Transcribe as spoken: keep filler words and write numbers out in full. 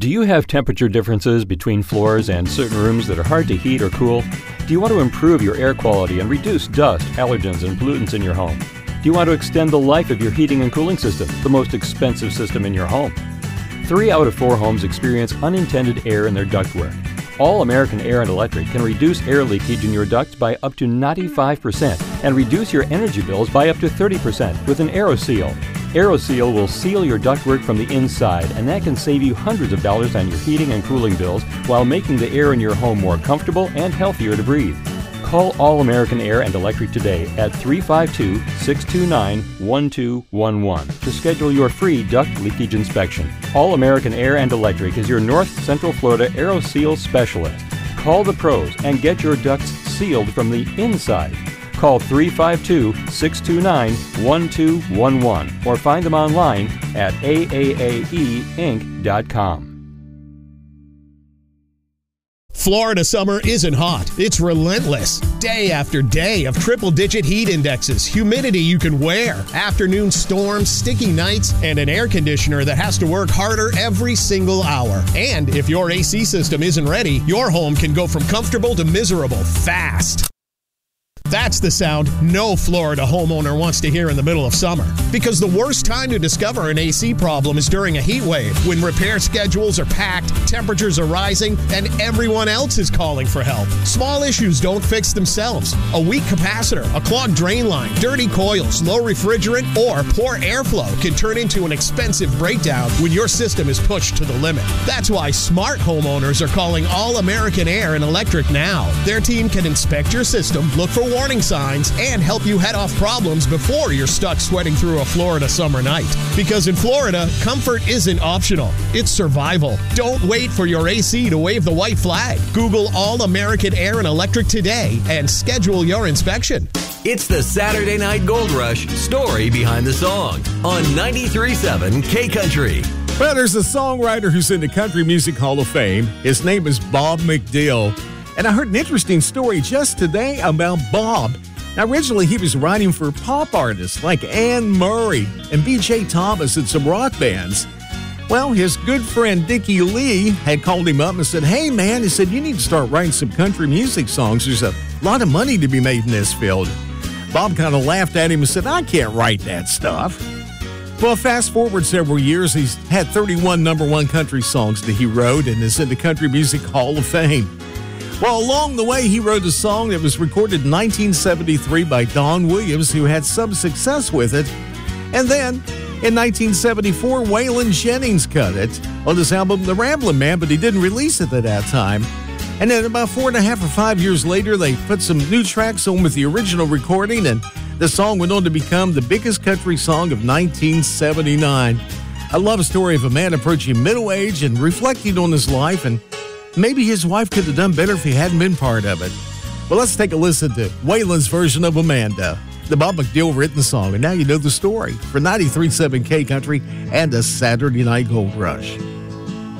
Do you have temperature differences between floors and certain rooms that are hard to heat or cool? Do you want to improve your air quality and reduce dust, allergens, and pollutants in your home? Do you want to extend the life of your heating and cooling system, the most expensive system in your home? Three out of four homes experience unintended air in their ductwork. All American Air and Electric can reduce air leakage in your ducts by up to ninety-five percent and reduce your energy bills by up to thirty percent with an AeroSeal. AeroSeal will seal your ductwork from the inside, and that can save you hundreds of dollars on your heating and cooling bills while making the air in your home more comfortable and healthier to breathe. Call All American Air and Electric today at three five two, six two nine, one two one one to schedule your free duct leakage inspection. All American Air and Electric is your North Central Florida AeroSeal specialist. Call the pros and get your ducts sealed from the inside. Call three five two, six two nine, one two one one or find them online at A A A E Inc dot com. Florida summer isn't hot. It's relentless. Day after day of triple-digit heat indexes, humidity you can wear, afternoon storms, sticky nights, and an air conditioner that has to work harder every single hour. And if your A C system isn't ready, your home can go from comfortable to miserable fast. That's the sound no Florida homeowner wants to hear in the middle of summer. Because the worst time to discover an A C problem is during a heat wave, when repair schedules are packed, temperatures are rising, and everyone else is calling for help. Small issues don't fix themselves. A weak capacitor, a clogged drain line, dirty coils, low refrigerant, or poor airflow can turn into an expensive breakdown when your system is pushed to the limit. That's why smart homeowners are calling All American Air and Electric now. Their team can inspect your system, look for warning signs, and help you head off problems before you're stuck sweating through a Florida summer night. Because in Florida, comfort isn't optional, it's survival. Don't wait for your A C to wave the white flag. Google All American Air and Electric today and schedule your inspection. It's the Saturday Night Gold Rush story behind the song on ninety-three point seven K Country. Well, there's a songwriter who's in the Country Music Hall of Fame. His name is Bob McDill. And I heard an interesting story just today about Bob. Now, originally, he was writing for pop artists like Anne Murray and B J Thomas and some rock bands. Well, his good friend Dickie Lee had called him up and said, hey, man, he said, you need to start writing some country music songs. There's a lot of money to be made in this field. Bob kind of laughed at him and said, I can't write that stuff. Well, fast forward several years, he's had thirty-one number one country songs that he wrote and is in the Country Music Hall of Fame. Well, along the way, he wrote a song that was recorded in nineteen seventy-three by Don Williams, who had some success with it. And then, in nineteen seventy-four, Waylon Jennings cut it on his album The Ramblin' Man, but he didn't release it at that time. And then about four and a half or five years later, they put some new tracks on with the original recording, and the song went on to become the biggest country song of nineteen seventy-nine. I love a story of a man approaching middle age and reflecting on his life, and maybe his wife could have done better if he hadn't been part of it. Well, let's take a listen to Waylon's version of Amanda, the Bob McDill written song. And now you know the story for ninety-three point seven K Country and a Saturday Night Gold Rush.